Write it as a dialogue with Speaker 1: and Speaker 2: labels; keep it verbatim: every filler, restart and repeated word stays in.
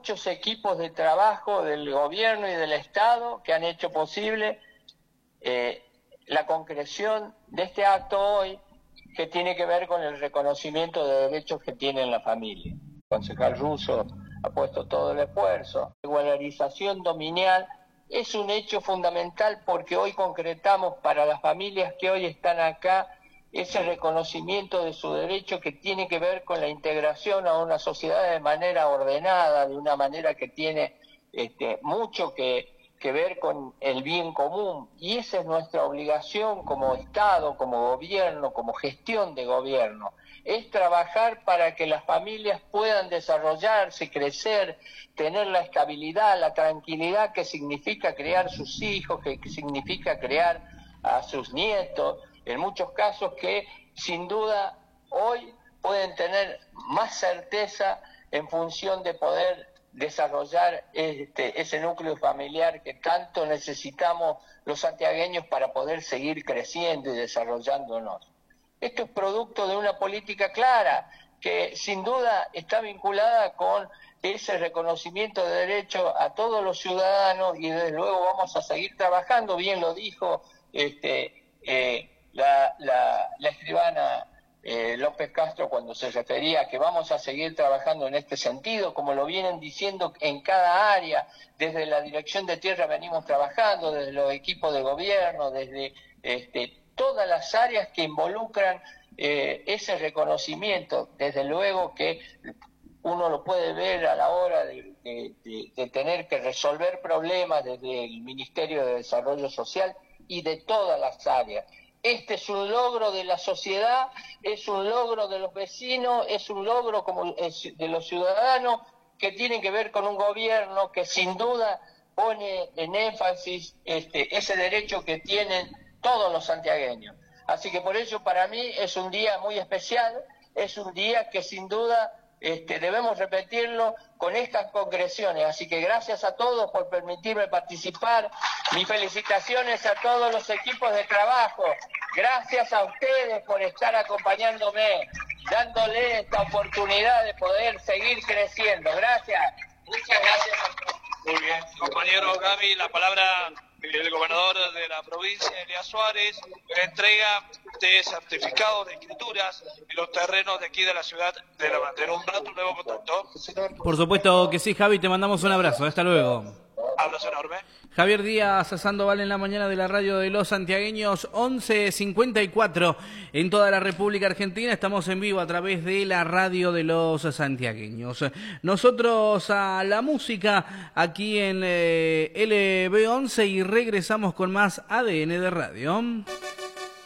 Speaker 1: muchos equipos de trabajo del gobierno y del Estado que han hecho posible eh, la concreción de este acto hoy, que tiene que ver con el reconocimiento de derechos que tiene la familia. El concejal Russo ha puesto todo el esfuerzo. La igualarización dominial es un hecho fundamental porque hoy concretamos para las familias que hoy están acá ese reconocimiento de su derecho que tiene que ver con la integración a una sociedad de manera ordenada, de una manera que tiene este, mucho que, que ver con el bien común. Y esa es nuestra obligación como Estado, como gobierno, como gestión de gobierno. Es trabajar para que las familias puedan desarrollarse, crecer, tener la estabilidad, la tranquilidad que significa criar sus hijos, que significa criar a sus nietos, en muchos casos que sin duda hoy pueden tener más certeza en función de poder desarrollar este, ese núcleo familiar que tanto necesitamos los santiagueños para poder seguir creciendo y desarrollándonos. Esto es producto de una política clara que sin duda está vinculada con ese reconocimiento de derecho a todos los ciudadanos y desde luego vamos a seguir trabajando, bien lo dijo este, eh, la, la, la escribana eh, López Castro cuando se refería a que vamos a seguir trabajando en este sentido, como lo vienen diciendo en cada área, desde la Dirección de Tierra venimos trabajando, desde los equipos de gobierno, desde este, todas las áreas que involucran eh, ese reconocimiento, desde luego que uno lo puede ver a la hora de, de, de, de tener que resolver problemas desde el Ministerio de Desarrollo Social y de todas las áreas. Este es un logro de la sociedad, es un logro de los vecinos, es un logro como de los ciudadanos que tiene que ver con un gobierno que sin duda pone en énfasis este, ese derecho que tienen todos los santiagueños. Así que por eso para mí es un día muy especial, es un día que sin duda este, debemos repetirlo con estas concreciones. Así que gracias a todos por permitirme participar. Mis felicitaciones a todos los equipos de trabajo. Gracias a ustedes por estar acompañándome, dándole esta oportunidad de poder seguir creciendo. Gracias. Muchas gracias a todos.
Speaker 2: Muy bien, compañero Gaby, la palabra del gobernador de la provincia, Elías Suárez, le entrega de certificados de escrituras en los terrenos de aquí de la ciudad de La Bandera. Un rato, nuevo contacto.
Speaker 3: Por supuesto que sí, Javi, te mandamos un abrazo. Hasta luego.
Speaker 2: Abrazo enorme.
Speaker 3: Javier Díaz Sandoval en la mañana de la radio de los santiagueños, once cincuenta y cuatro en toda la República Argentina. Estamos en vivo a través de la radio de los santiagueños. Nosotros a la música aquí en eh, L B once y regresamos con más A D N de Radio.